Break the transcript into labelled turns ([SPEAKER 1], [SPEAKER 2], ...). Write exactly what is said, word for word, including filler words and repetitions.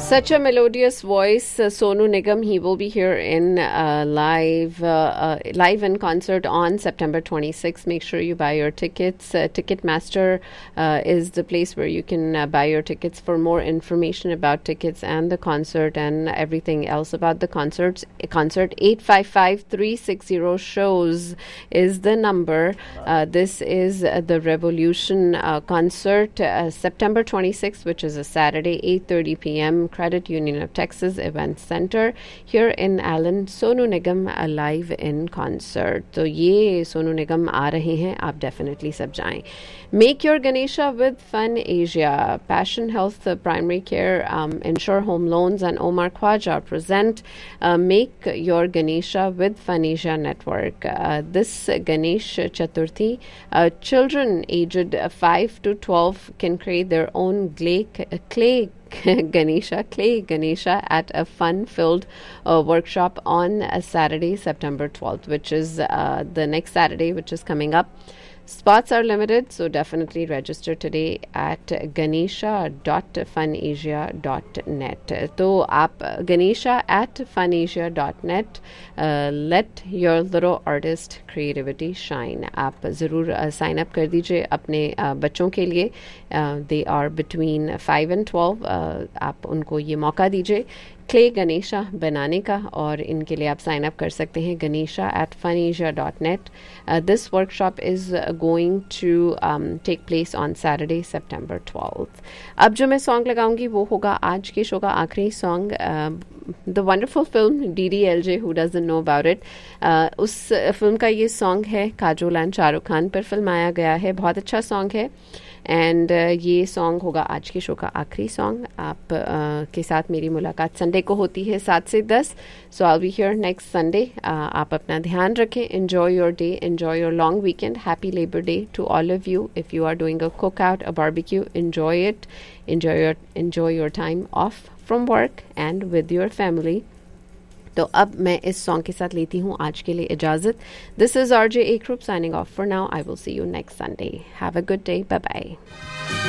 [SPEAKER 1] Such a melodious voice, uh, Sonu Nigam. He will be here in uh, live, uh, uh, live in concert on September twenty-sixth. Make sure you buy your tickets. Uh, Ticketmaster uh, is the place where you can uh, buy your tickets. For more information about tickets and the concert and everything else about the concerts, concert eight five five, three six zero shows is the number. Uh, this is uh, the Revolution uh, concert, uh, September twenty-sixth, which is a Saturday, eight thirty p.m. Credit Union of Texas Event Center here in Allen. Sonu Nigam live in concert. तो ये सोनू निगम आ रहे हैं, आप definitely सब जाएं. Make your Ganesha with Fun Asia. Passion Health uh, Primary Care, um, Insure Home Loans and Omar Khwaja present uh, Make Your Ganesha with Fun Asia Network. Uh, this Ganesh Chaturthi, uh, children aged five to twelve can create their own clay, clay Ganesha, clay Ganesha at a fun-filled uh, workshop on uh, Saturday, September twelfth, which is uh, the next Saturday, which is coming up. Spots are limited, so definitely register today at ganesha dot funasia dot net. So, aap ganesha at funasia dot net. Uh, let your little artist creativity shine. आप ज़रूर uh, sign up कर दीजिए अपने uh, बच्चों के लिए. Uh, they are between five and twelve. Uh, आप उनको ये मौका दीजिए क्ले गणेशा बनाने का, और इनके लिए आप साइन अप कर सकते हैं Ganesha eight फनाsia dot net. This workshop is going to take place on Saturday September twelfth. अब जो मैं सॉन्ग लगाऊंगी वो होगा आज के शो का आखिरी song. The wonderful film D D L J, who doesn't know about it. उस फिल्म का ये सॉन्ग है, काजोल एंड शाहरुख खान पर फिल्माया गया है. बहुत अच्छा सॉन्ग है एंड uh, ये सॉन्ग होगा आज के शो का आखिरी सॉन्ग. आप uh, के साथ मेरी मुलाकात संडे को होती है सात से दस. सो I will be here next Sunday. आप अपना ध्यान रखें. Enjoy your day, enjoy your long weekend. Happy labour day to all of you. If you are doing a cook out, a barbecue, enjoy it. Enjoy your enjoy your time of from work and with your family. तो अब मैं इस song के साथ लेती हूँ आज के लिए इजाज़त. दिस इज़ आर जे एकरूप signing off for now. I will see you next Sunday. Have a good day. Bye bye.